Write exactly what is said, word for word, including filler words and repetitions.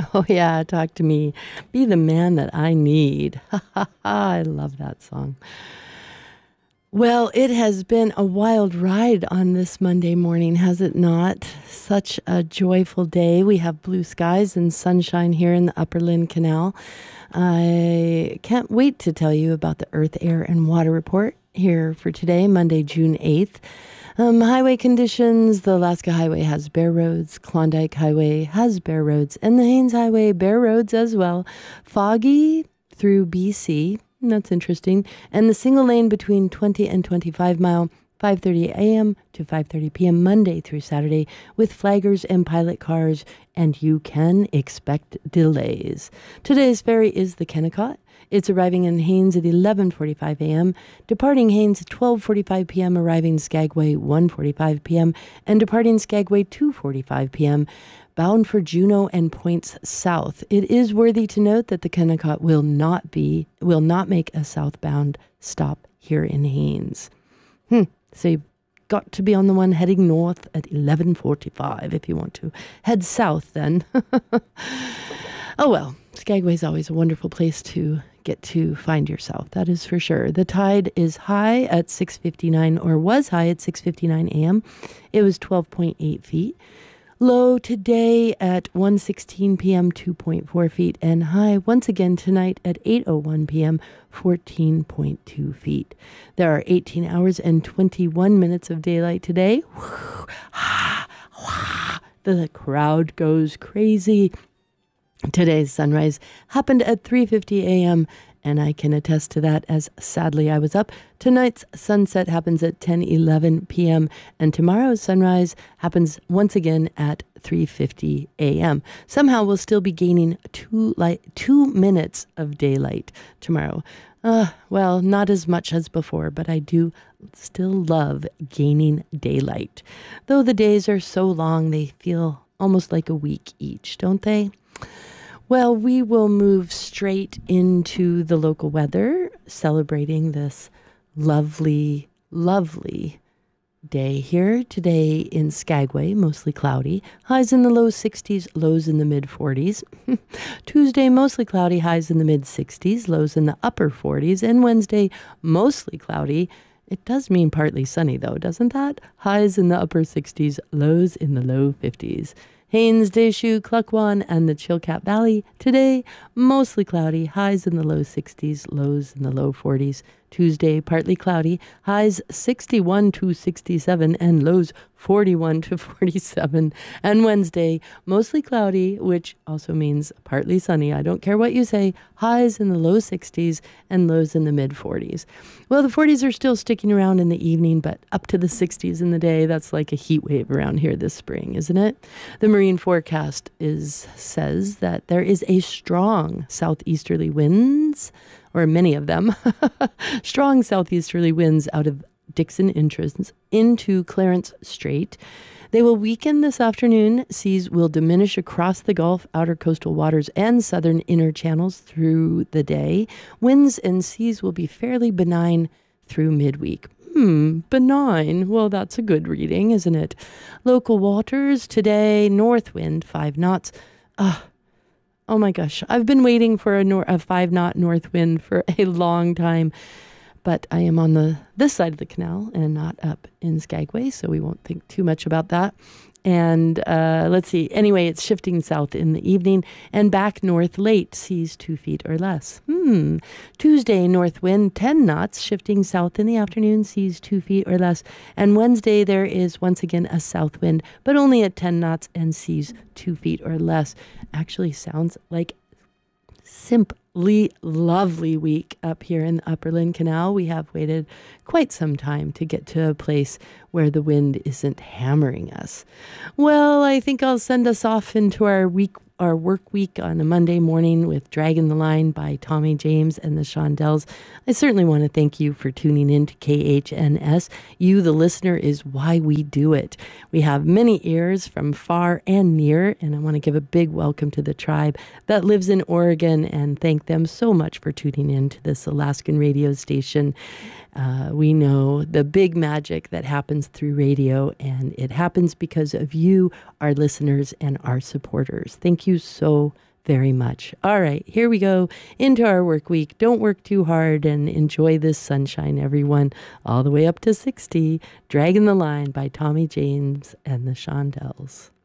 Oh, yeah, talk to me. Be the man that I need. Ha ha ha, I love that song. Well, it has been a wild ride on this Monday morning, has it not? Such a joyful day. We have blue skies and sunshine here in the Upper Lynn Canal. I can't wait to tell you about the Earth, Air, and Water Report here for today, Monday, June eighth. Um, highway conditions, the Alaska Highway has bare roads, Klondike Highway has bare roads, and the Haines Highway bare roads as well. Foggy through B C, that's interesting, and the single lane between twenty and twenty-five mile, five thirty a.m. to five thirty p.m. Monday through Saturday with flaggers and pilot cars, and you can expect delays. Today's ferry is the Kennecott. It's arriving in Haines at eleven forty-five a.m., departing Haines at twelve forty-five p.m., arriving Skagway one forty-five p.m., and departing Skagway two forty-five p.m., bound for Juneau and points south. It is worthy to note that the Kennecott will not be, will not make a southbound stop here in Haines. Hmm. So you've got to be on the one heading north at eleven forty-five if you want to head south then. Oh well, Skagway's always a wonderful place to get to find yourself, that is for sure. The tide is high at six fifty-nine, or was high at six fifty-nine a.m. It was twelve point eight feet. Low today at one sixteen p.m., two point four feet, and high once again tonight at eight oh one p.m., fourteen point two feet. There are eighteen hours and twenty-one minutes of daylight today. The crowd goes crazy. Today's sunrise happened at three fifty a.m., and I can attest to that as sadly I was up. Tonight's sunset happens at ten eleven p.m., and tomorrow's sunrise happens once again at three fifty a.m. Somehow we'll still be gaining two, light, two minutes of daylight tomorrow. Uh, well, not as much as before, but I do still love gaining daylight. Though the days are so long, they feel almost like a week each, don't they? Well, we will move straight into the local weather, celebrating this lovely, lovely day here today in Skagway, mostly cloudy. Highs in the low sixties, lows in the mid forties. Tuesday, mostly cloudy, highs in the mid sixties, lows in the upper forties. And Wednesday, mostly cloudy. It does mean partly sunny, though, doesn't that? Highs in the upper sixties, lows in the low fifties. Haines, Deschutes, Klukwan, and the Chilkat Valley. Today, mostly cloudy, highs in the low sixties, lows in the low forties. Tuesday, partly cloudy, highs sixty-one to sixty-seven, and lows forty-one to forty-seven. And Wednesday, mostly cloudy, which also means partly sunny. I don't care what you say. Highs in the low sixties and lows in the mid forties. Well, the forties are still sticking around in the evening, but up to the sixties in the day. That's like a heat wave around here this spring, isn't it? The marine forecast is says that there is a strong southeasterly winds, or many of them, strong southeasterly winds out of Dixon entrance into Clarence Strait. They will weaken this afternoon. Seas will diminish across the Gulf, outer coastal waters, and southern inner channels through the day. Winds and seas will be fairly benign through midweek. Hmm, benign. Well, that's a good reading, isn't it? Local waters today, north wind, five knots. Ah, oh my gosh. I've been waiting for a, nor- a five knot north wind for a long time. But I am on the this side of the canal and not up in Skagway, so we won't think too much about that. And uh, let's see. Anyway, it's shifting south in the evening and back north late, seas two feet or less. Hmm. Tuesday, north wind, ten knots, shifting south in the afternoon, seas two feet or less. And Wednesday, there is once again a south wind, but only at ten knots and seas two feet or less. Actually sounds like simply lovely week up here in the Upper Lynn Canal. We have waited quite some time to get to a place where the wind isn't hammering us. Well, I think I'll send us off into our week, our work week on a Monday morning with Dragging the Line by Tommy James and the Shondells. I certainly want to thank you for tuning in to K H N S. You, the listener, is why we do it. We have many ears from far and near, and I want to give a big welcome to the tribe that lives in Oregon and thank them so much for tuning in to this Alaskan radio station. Uh, we know the big magic that happens through radio, and it happens because of you, our listeners, and our supporters. Thank you so very much. All right, here we go into our work week. Don't work too hard and enjoy this sunshine, everyone, all the way up to sixty. Dragging the Line by Tommy James and the Shondells.